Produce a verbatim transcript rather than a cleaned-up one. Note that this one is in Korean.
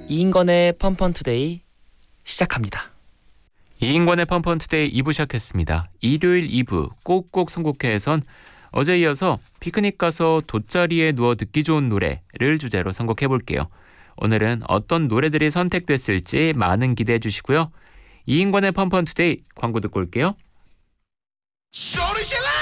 이인권의 펀펀투데이 시작합니다. 이인권의 펀펀투데이 이 부 시작했습니다. 일요일 이 부 꼭꼭 선곡회에선 어제 이어서 피크닉 가서 돗자리에 누워 듣기 좋은 노래를 주제로 선곡해볼게요. 오늘은 어떤 노래들이 선택됐을지 많은 기대해 주시고요. 이인권의 펀펀투데이 광고 듣고 올게요. 쇼리실라